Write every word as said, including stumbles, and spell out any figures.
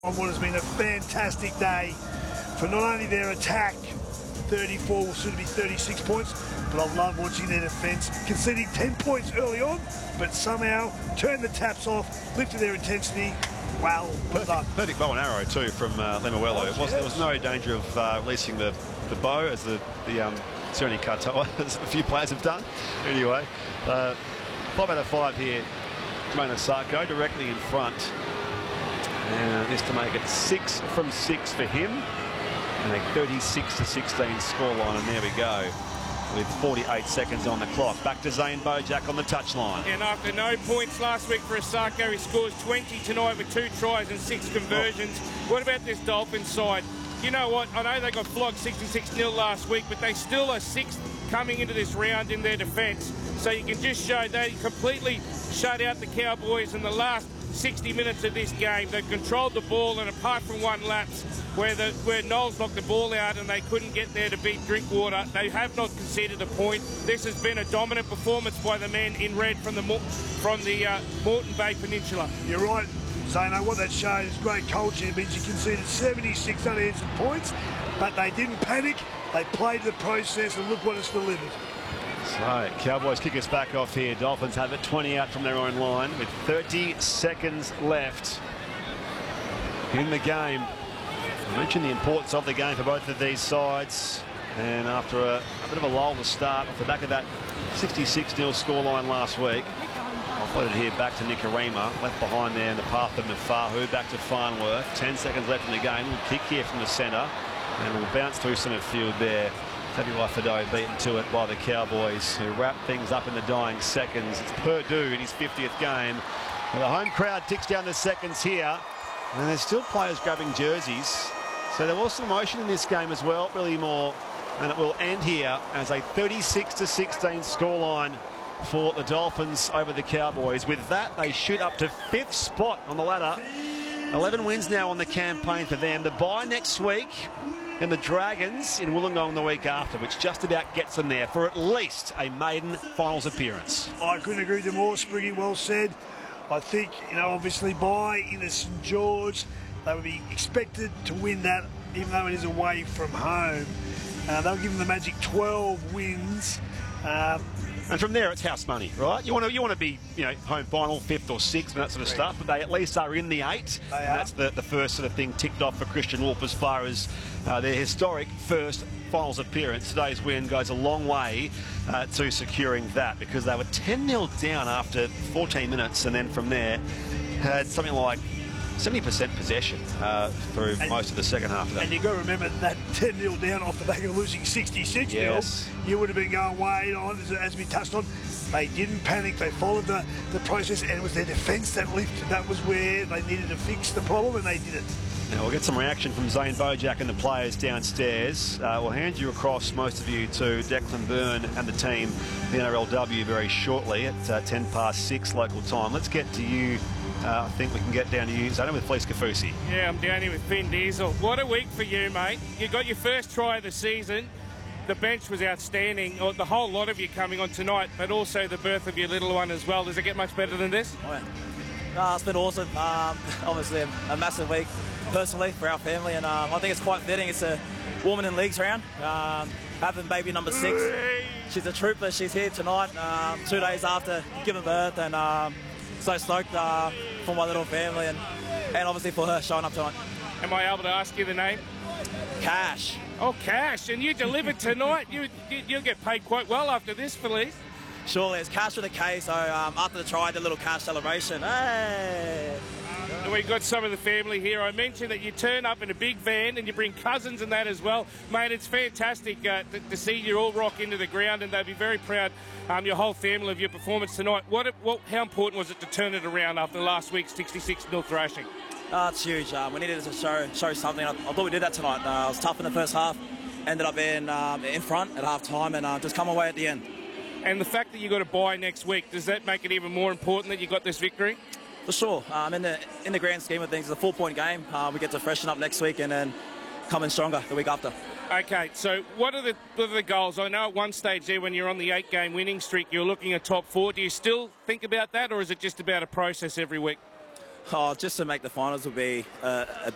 On what has been a fantastic day for not only their attack, thirty-four will soon be thirty-six points, but I love watching their defence, conceding ten points early on, but somehow turned the taps off, lifted their intensity. Wow, good luck. Perfect bow and arrow too from uh, Lemuelo. It was, there was no danger of uh, releasing the, the bow as the, the um, Sereni Katoa, as a few players have done. Anyway, uh, five out of five here. Mona Sarko directly in front. And this to make it six from six for him. And a thirty-six to sixteen scoreline, and there we go. With forty-eight seconds on the clock. Back to Zane Bojack on the touchline. And after no points last week for Asako, he scores twenty tonight with two tries and six conversions. Oh. What about this Dolphins side? You know what? I know they got flogged sixty-six nil last week, but they still are sixth coming into this round in their defence. So you can just show they completely shut out the Cowboys in the last sixty minutes of this game. They've controlled the ball, and apart from one lapse where the where Knowles knocked the ball out and they couldn't get there to beat Drinkwater, they have not conceded a point. This has been a dominant performance by the men in red from the from the uh, Moreton Bay Peninsula. You're right, Zano. What that shows is great culture. It means you conceded seventy-six unanswered points, but they didn't panic. They played the process, and look what it's delivered. So, Cowboys kick us back off here. Dolphins have it twenty out from their own line with thirty seconds left in the game. I mentioned the importance of the game for both of these sides. And after a, a bit of a lull to start off the back of that sixty-six nil scoreline last week, I'll put it here back to Nikorima, left behind there in the path of Nafahu, back to Farnworth. ten seconds left in the game. We'll kick here from the centre, and we'll bounce through centre field there. Tabuai Fidow beaten to it by the Cowboys, who wrap things up in the dying seconds. It's Purdue in his fiftieth game. And the home crowd ticks down the seconds here, and there's still players grabbing jerseys. So there was some emotion in this game as well, really more, and it will end here as a thirty-six to sixteen scoreline for the Dolphins over the Cowboys. With that, they shoot up to fifth spot on the ladder. eleven wins now on the campaign for them. The bye next week. And the Dragons in Wollongong the week after, which just about gets them there for at least a maiden finals appearance. I couldn't agree with more, Spriggy. Well said. I think, you know, obviously by in the St George, they would be expected to win that, even though it is away from home. Uh, they'll give them the magic twelve wins. Um, And from there, it's house money, right? You want to you want to be, you know, home final, fifth or sixth, and that sort of stuff. But they at least are in the eight. They and are. That's the, the first sort of thing ticked off for Christian Wolf as far as uh, their historic first finals appearance. Today's win goes a long way uh, to securing that, because they were ten nil down after fourteen minutes, and then from there had something like seventy percent possession uh, through and, most of the second half of that. And you've got to remember that ten nil down off the back of losing sixty-six nil. Yes. You would have been going way on, as, as we touched on. They didn't panic. They followed the, the process, and it was their defence that lifted. That was where they needed to fix the problem, and they did it. Now we'll get some reaction from Zane Bojack and the players downstairs. Uh, we'll hand you across, most of you, to Declan Byrne and the team, the N R L W, very shortly at uh, ten past six local time. Let's get to you. Uh, I think we can get down to you, Zane, with Felice Kafusi. Yeah, I'm down here with Finn Diesel. What a week for you, mate. You got your first try of the season. The bench was outstanding. Or the whole lot of you coming on tonight, but also the birth of your little one as well. Does it get much better than this? Oh, yeah. uh, it's been awesome. Um, obviously, a, a massive week personally for our family, and um, I think it's quite fitting. It's a woman in leagues round. Um, having baby number six. She's a trooper. She's here tonight, um, two days after giving birth, and um, so stoked uh, for my little family, and, and obviously for her showing up tonight. Am I able to ask you the name? Cash. Oh, Cash, and you delivered tonight. You, you, you'll get paid quite well after this, Felice. Surely, it's Cash with a K, so um, after the try, the little Cash celebration. Hey! We've got some of the family here. I mentioned that you turn up in a big van and you bring cousins and that as well. Mate, it's fantastic uh, to, to see you all rock into the ground, and they'll be very proud, um, your whole family, of your performance tonight. What, what, how important was it to turn it around after last week's sixty-six nil thrashing? Uh, it's huge. Um, we needed to show show something. I, I thought we did that tonight. Uh, it was tough in the first half. Ended up being um, in front at half time, and uh, just come away at the end. And the fact that you got a bye next week, does that make it even more important that you got this victory? For sure. Um, in the in the grand scheme of things, it's a four-point game. Uh, we get to freshen up next week and then come in stronger the week after. Okay, so what are the what are the goals? I know at one stage there, when you're on the eight-game winning streak, you're looking at top four. Do you still think about that, or is it just about a process every week? Oh, just to make the finals would be uh, a